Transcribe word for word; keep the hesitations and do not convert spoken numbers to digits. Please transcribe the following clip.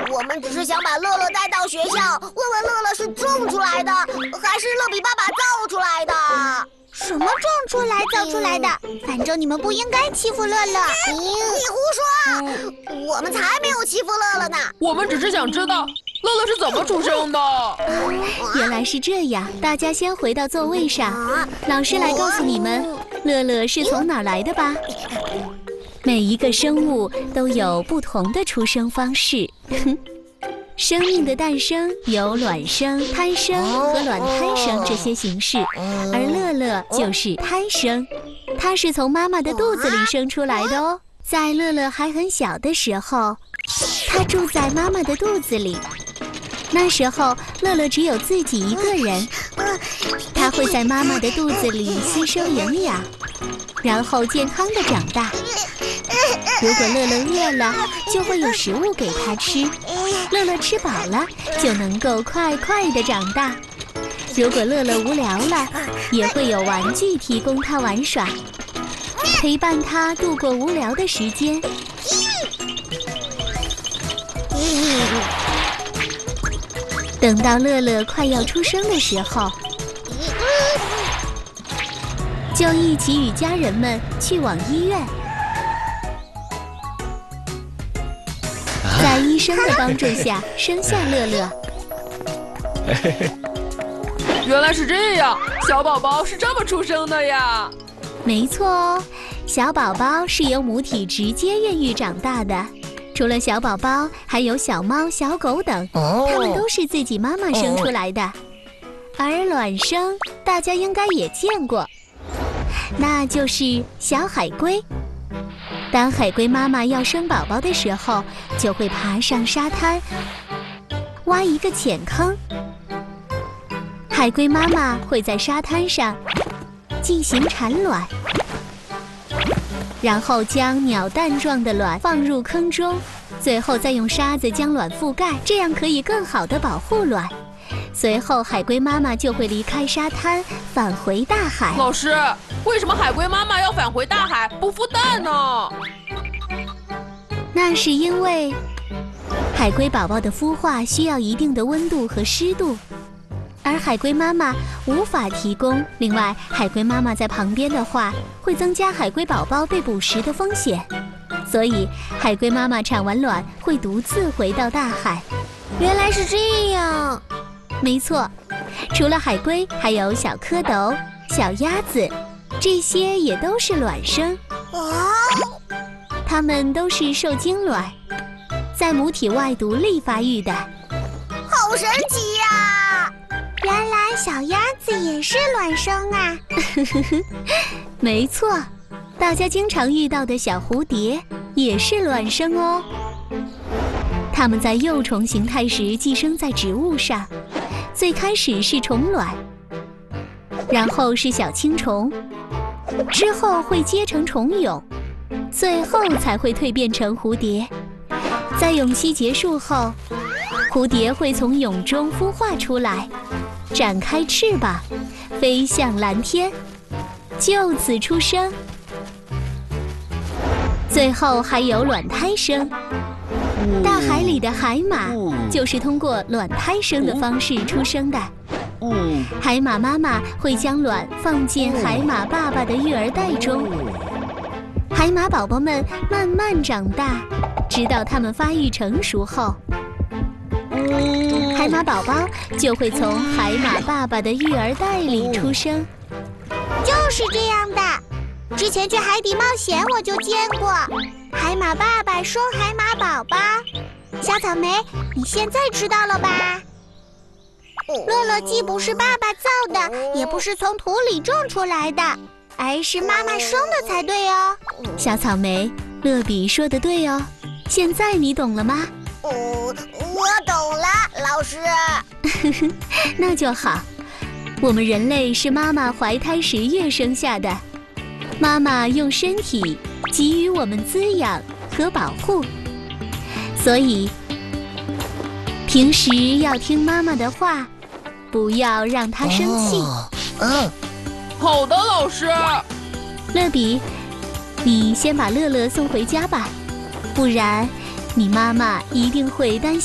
我们只是想把乐乐带到学校，问问乐乐是种出来的，还是乐比爸爸造出来的。 什么种出来、造出来的？反正你们不应该欺负乐乐。 你胡说！我们才没有欺负乐乐呢。 我们只是想知道乐乐是怎么出生的。 原来是这样，大家先回到座位上，老师来告诉你们，乐乐是从哪儿来的吧。每一个生物都有不同的出生方式。生命的诞生有卵生、胎生和卵胎生这些形式，而乐乐就是胎生，它是从妈妈的肚子里生出来的哦。在乐乐还很小的时候，它住在妈妈的肚子里。那时候，乐乐只有自己一个人，它会在妈妈的肚子里吸收营养，然后健康的长大。如果乐乐饿了，就会有食物给它吃；乐乐吃饱了，就能够快快地长大。如果乐乐无聊了，也会有玩具提供它玩耍，陪伴它度过无聊的时间。等到乐乐快要出生的时候，就一起与家人们去往医院。在医生的帮助下，生下乐乐。 原来是这样，小宝宝是这么出生的呀？ 没错哦，小宝宝是由母体直接孕育长大的。除了小宝宝，还有小猫、小狗等，它们都是自己妈妈生出来的。而卵生，大家应该也见过，那就是小海龟。当海龟妈妈要生宝宝的时候，就会爬上沙滩，挖一个浅坑。海龟妈妈会在沙滩上进行产卵，然后将鸟蛋状的卵放入坑中，最后再用沙子将卵覆盖，这样可以更好地保护卵。随后，海龟妈妈就会离开沙滩，返回大海。 老师，为什么海龟妈妈要返回大海，不孵蛋呢？ 那是因为海龟宝宝的孵化需要一定的温度和湿度，而海龟妈妈无法提供。另外，海龟妈妈在旁边的话，会增加海龟宝宝被捕食的风险，所以海龟妈妈产完卵会独自回到大海。 原来是这样。 没错，除了海龟，还有小蝌蚪、小鸭子，这些也都是卵生。 哦， 它们都是受精卵，在母体外独立发育的。 好神奇呀！ 原来小鸭子也是卵生啊！ 没错，大家经常遇到的小蝴蝶也是卵生哦。它们在幼虫形态时寄生在植物上，最开始是虫卵，然后是小青虫，之后会结成虫蛹，最后才会蜕变成蝴蝶。在蛹期结束后，蝴蝶会从蛹中孵化出来，展开翅膀，飞向蓝天，就此出生。最后还有卵胎生。大海里的海马就是通过卵胎生的方式出生的。海马妈妈会将卵放进海马爸爸的育儿袋中，海马宝宝们慢慢长大，直到它们发育成熟后，海马宝宝就会从海马爸爸的育儿袋里出生。 就是这样的，之前去海底冒险我就见过海马爸爸生海马宝宝。小草莓，你现在知道了吧？乐乐既不是爸爸造的，也不是从土里种出来的，而是妈妈生的才对哦。 小草莓，乐比说的对哦。现在你懂了吗？ 哦，我懂了，老师。 那就好。我们人类是妈妈怀胎十月生下的，妈妈用身体给予我们滋养和保护，所以平时要听妈妈的话，不要让她生气。 嗯， 好的，老师。 乐比，你先把乐乐送回家吧，不然你妈妈一定会担心。